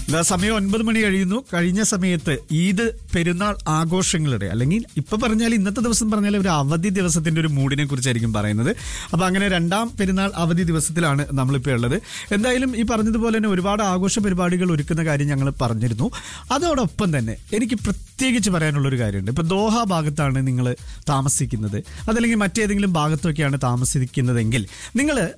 സമയം 9 മണി കഴിയുന്നു. കഴിഞ്ഞ സമയത്ത് ഈദ് പെരുന്നാൾ ആഘോഷങ്ങളുടെ അല്ലെങ്കിൽ ഇപ്പൊ പറഞ്ഞാൽ ഇന്നത്തെ ദിവസം പറഞ്ഞാൽ ഒരു അവധി ദിവസത്തിന്റെ ഒരു മൂഡിനെ കുറിച്ചായിരിക്കും പറയുന്നത്. അപ്പൊ അങ്ങനെ രണ്ടാം പെരുന്നാൾ അവധി ദിവസത്തിലാണ് നമ്മളിപ്പോൾ ഉള്ളത്. എന്തായാലും ഈ പറഞ്ഞതുപോലെ തന്നെ ഒരുപാട് ആഘോഷ പരിപാടികൾ ഒരുക്കുന്ന കാര്യം ഞങ്ങൾ പറഞ്ഞിരുന്നു. അതോടൊപ്പം തന്നെ എനിക്ക് പ്രത്യേകിച്ച് പറയാനുള്ള ഒരു കാര്യമുണ്ട്. ഇപ്പൊ ദോഹ ഭാഗത്താണ് നിങ്ങൾ താമസിക്കുന്നത്, അതല്ലെങ്കിൽ മറ്റേതെങ്കിലും ഭാഗത്തൊക്കെയാണ് താമസിക്കുന്നതെങ്കിൽ നിങ്ങൾ